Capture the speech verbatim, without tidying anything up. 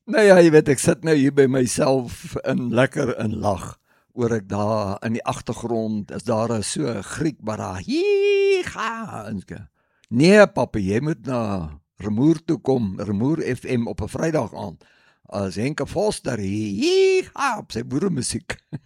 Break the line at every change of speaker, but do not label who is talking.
Nou ja, jy weet, ek sit nou hier by myself en lekker in lag oor ek daar in die agtergrond is daar 'n so Griek maar daar hier gaan. Nee, pappa, jy moet na Remoer toe kom, Remoer F M op 'n Vrydag aand. As Henke Foster hier gaan op sy boeremusiek.